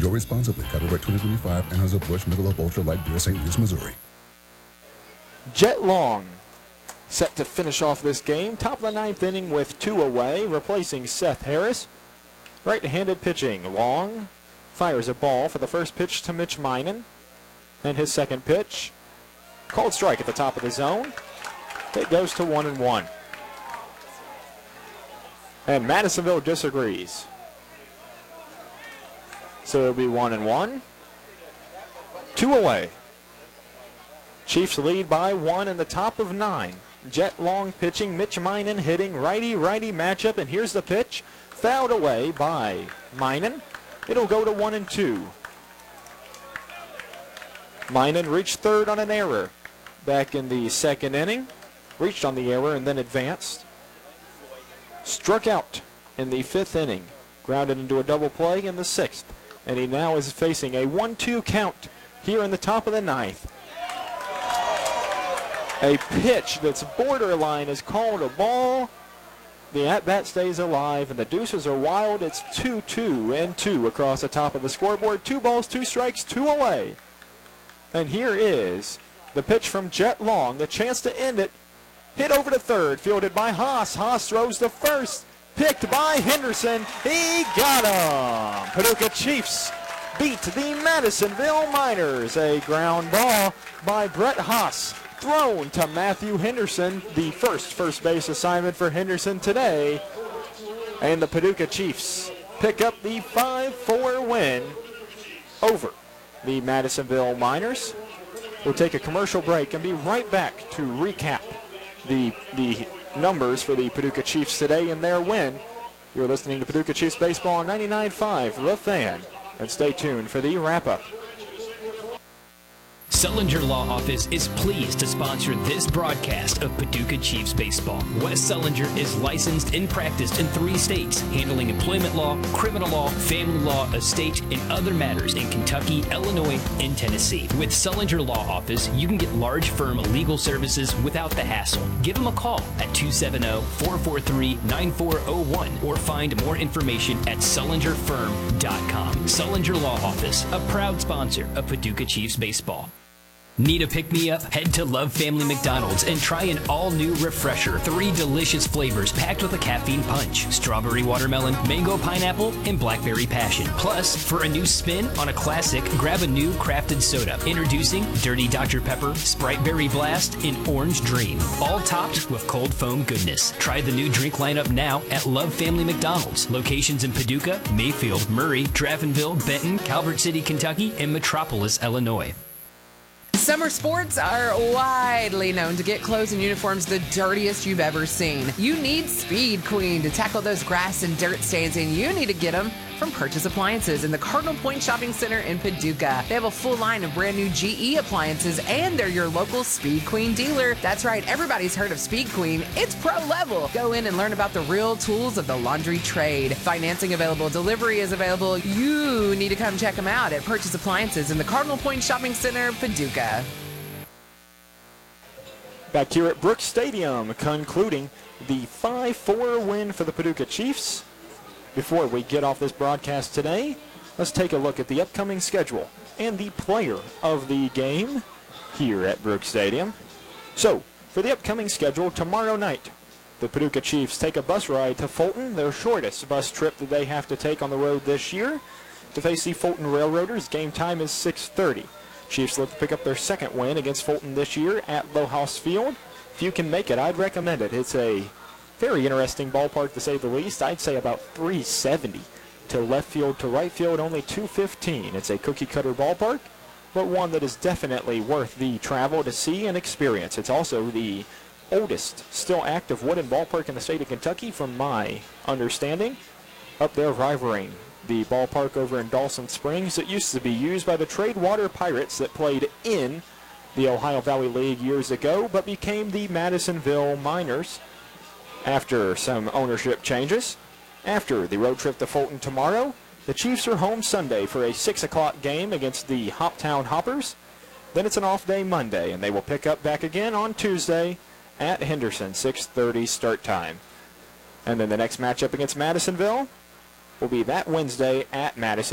Enjoy responsibly. Copyright 2025, Anheuser-Busch Michelob Ultra Light Beer, St. Louis, Missouri. Jet Long set to finish off this game. Top of the ninth inning with 2 away, replacing Seth Harris. Right-handed pitching. Long fires a ball for the first pitch to Mitch Minan. And his second pitch, called strike at the top of the zone. It goes to 1-1. And Madisonville disagrees. So it'll be 1-1. 2 away. Chiefs lead by 1 in the top of 9. Jet Long pitching, Mitch Minan hitting, righty-righty matchup, and here's the pitch. Fouled away by Minan. It'll go to 1-2. Minan reached third on an error back in the second inning. Reached on the error and then advanced. Struck out in the 5th inning. Grounded into a double play in the 6th. And he now is facing a 1-2 count here in the top of the 9th. A pitch that's borderline is called a ball. The at-bat stays alive, and the deuces are wild. It's 2-2 across the top of the scoreboard. 2 balls, 2 strikes, 2 away. And here is the pitch from Jet Long, the chance to end it. Hit over to third, fielded by Haas. Haas throws to first, picked by Henderson. He got him. Paducah Chiefs beat the Madisonville Miners. A ground ball by Brett Haas, thrown to Matthew Henderson, the first base assignment for Henderson today. And the Paducah Chiefs pick up the 5-4 win over the Madisonville Miners. We'll take a commercial break and be right back to recap the numbers for the Paducah Chiefs today in their win. You're listening to Paducah Chiefs Baseball on 99.5 The Fan. And stay tuned for the wrap-up. Sullinger Law Office is pleased to sponsor this broadcast of Paducah Chiefs Baseball. Wes Sullinger is licensed and practiced in 3 states, handling employment law, criminal law, family law, estate, and other matters in Kentucky, Illinois, and Tennessee. With Sullinger Law Office, you can get large firm legal services without the hassle. Give them a call at 270-443-9401 or find more information at sullingerfirm.com. Sullinger Law Office, a proud sponsor of Paducah Chiefs Baseball. Need a pick-me-up? Head to Love Family McDonald's and try an all-new refresher. 3 delicious flavors packed with a caffeine punch. Strawberry watermelon, mango pineapple, and blackberry passion. Plus, for a new spin on a classic, grab a new crafted soda. Introducing Dirty Dr. Pepper, Sprite Berry Blast, and Orange Dream. All topped with cold foam goodness. Try the new drink lineup now at Love Family McDonald's. Locations in Paducah, Mayfield, Murray, Draftonville, Benton, Calvert City, Kentucky, and Metropolis, Illinois. Summer sports are widely known to get clothes and uniforms the dirtiest you've ever seen. You need Speed Queen to tackle those grass and dirt stains, and you need to get them from Purchase Appliances in the Cardinal Point Shopping Center in Paducah. They have a full line of brand new GE appliances, and they're your local Speed Queen dealer. That's right, everybody's heard of Speed Queen. It's pro level. Go in and learn about the real tools of the laundry trade. Financing available, delivery is available. You need to come check them out at Purchase Appliances in the Cardinal Point Shopping Center, Paducah. Back here at Brooks Stadium, concluding the 5-4 win for the Paducah Chiefs. Before we get off this broadcast today, let's take a look at the upcoming schedule and the player of the game here at Brooks Stadium. So, for the upcoming schedule, tomorrow night, the Paducah Chiefs take a bus ride to Fulton, their shortest bus trip that they have to take on the road this year. To face the Fulton Railroaders, game time is 6:30. Chiefs look to pick up their second win against Fulton this year at Lowhouse Field. If you can make it, I'd recommend it. It's a very interesting ballpark, to say the least. I'd say about 370 to left field to right field, only 215. It's a cookie-cutter ballpark, but one that is definitely worth the travel to see and experience. It's also the oldest still active wooden ballpark in the state of Kentucky, from my understanding, up there rivaling the ballpark over in Dawson Springs that used to be used by the Tradewater Pirates that played in the Ohio Valley League years ago, but became the Madisonville Miners after some ownership changes. After the road trip to Fulton tomorrow, the Chiefs are home Sunday for a 6 o'clock game against the Hoptown Hoppers. Then it's an off day Monday, and they will pick up back again on Tuesday at Henderson, 6:30 start time. And then the next matchup against Madisonville will be that Wednesday at Madison.